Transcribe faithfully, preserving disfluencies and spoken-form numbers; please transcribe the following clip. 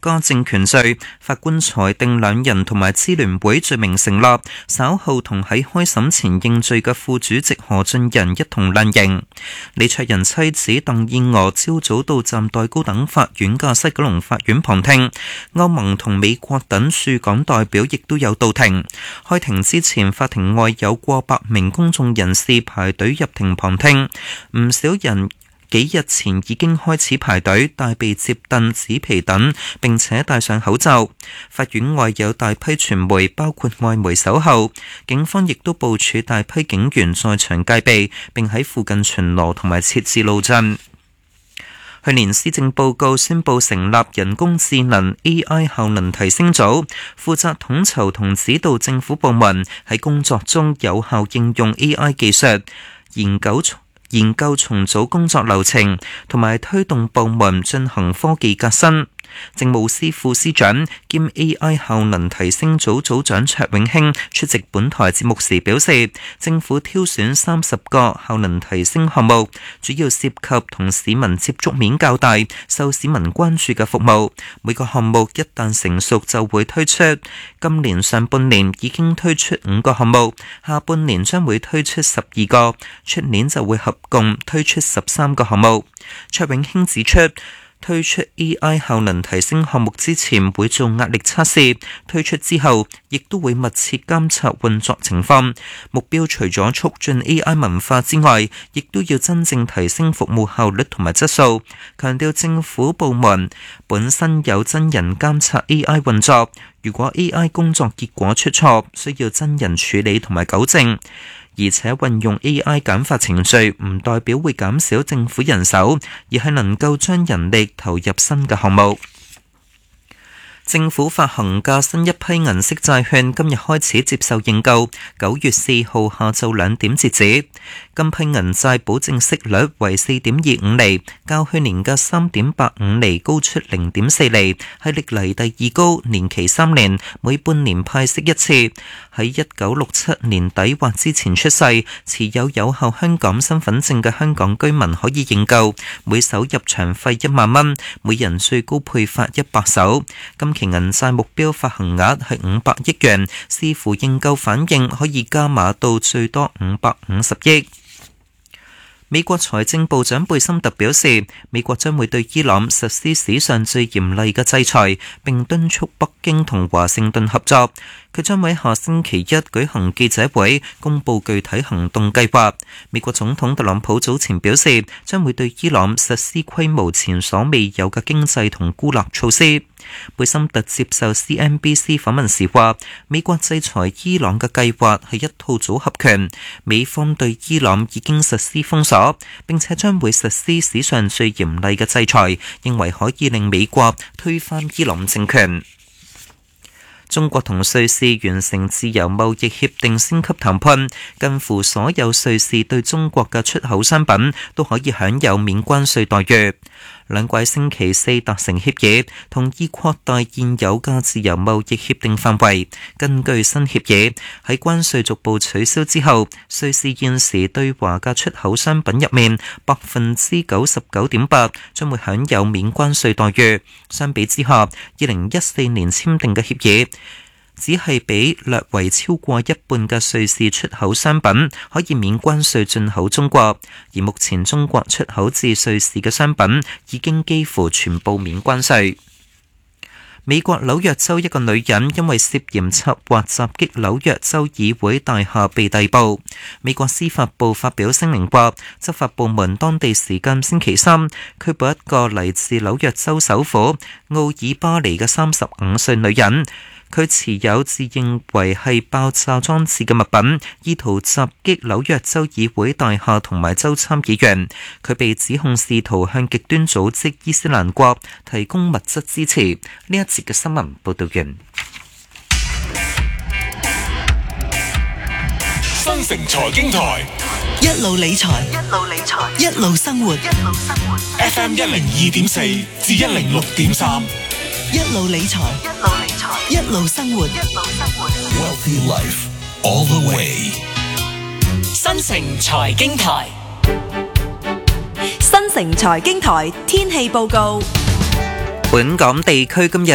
家政權罪，法官裁定兩人同埋支聯會罪名成立，稍後同喺開審前認罪嘅副主席何俊仁一同量刑。李卓人妻子鄧燕娥朝早到暫代高等法院嘅西九龍法院旁聽，歐盟同美國等駐港代表亦都有到庭。開庭之前，法庭外有過百名公眾人士排隊入庭旁聽，唔少人幾日前已經開始排隊，帶備摺凳、紙皮等，並且戴上口罩。法院外有大批傳媒，包括外媒守候。警方亦都部署大批警員在場戒備，並喺附近巡邏同埋設置路障。去年施政報告宣布成立人工智能 A I 效能提升組，負責統籌同指導政府部門喺工作中有效應用 A I 技術，研究研究重組工作流程，同埋推動部門進行科技革新。政務司副司長兼 A I 效能提升組組長卓永興出席本台節目時表示，政府挑選三十個效能提升項目，主要涉及同市民接觸面較大、受市民關注嘅服務。每個項目一旦成熟就會推出。今年上半年已經推出五個項目，下半年將會推出十二個，出年就會合共推出十三個項目。卓永興指出，推出 A I 效能提升項目之前會做壓力測試，推出之後亦都會密切監察運作情況。目標除咗促進 A I 文化之外，亦都要真正提升服務效率同埋質素。強調政府部門本身有真人監察 A I 運作，如果 A I 工作結果出錯，需要真人處理同埋糾正。而且運用 A I 簡化程序唔代表會減少政府人手，而係能夠將人力投入新嘅項目。政府發行嘅新一批銀色債券今日開始接受認購，九月四號下晝兩點截止。今批銀債保證息率為四點二五厘，較去年嘅三點八五厘高出零點四厘，係歷嚟第二高，年期三年，每半年派息一次。喺一九六七年底或之前出世、持有有效香港身份證嘅香港居民可以認購，每手入場費一萬蚊，每人最高配發一百手。今期銀債目標發行額係五百億元，視乎認購反應可以加碼到最多五百五十億。美國財政部長貝森特表示，美國將會對伊朗實施史上最嚴厲嘅制裁，並敦促北京同華盛頓合作。佢將喺下星期一舉行記者會，公布具體行動計劃。美國總統特朗普早前表示，將會對伊朗實施規模前所未有嘅經濟同孤立措施。貝森特接受 C N B C 訪問時話，美國制裁伊朗嘅計劃係一套組合拳，美方對伊朗已經實施封鎖，並且將會實施史上最嚴厲嘅制裁，認為可以令美國推翻伊朗政權。中國同瑞士完成自由貿易協定升級談判，近乎所有瑞士對中國嘅出口商品都可以享有免關稅待遇。兩國星期四達成協議，同意擴大現有嘅自由貿易協定範圍。根據新協議，喺關稅逐步取消之後，瑞士現時對華嘅出口商品入面，百分之九十九點八將會享有免關稅待遇。相比之下，二零一四年簽訂嘅協議只係俾略為超過一半嘅瑞士出口商品可以免關稅進口中國，而目前中國出口至瑞士嘅商品已經幾乎全部免關稅。美國紐約州一個女人因為涉嫌策劃襲擊紐約州議會大廈被逮捕。美國司法部發表聲明話，執法部門當地時間星期三拘捕一個嚟自紐約州首府奧爾巴尼嘅三十五歲女人。佢持有自認為係爆炸裝置嘅物品，意圖襲擊紐約州議會大廈同埋州參議員。佢被指控試圖向極端組織伊斯蘭國提供物質支持。呢一節嘅新聞報道完。 新城財經台一路理財，一路理財，一路生活，一路生活。 F M 一零二點四至一零六點三。 一路理財，一路理財，一路生活，一路生活。 Wealthy life all the way。 新城財經台， 新城財經台天氣報告。 本港地區今日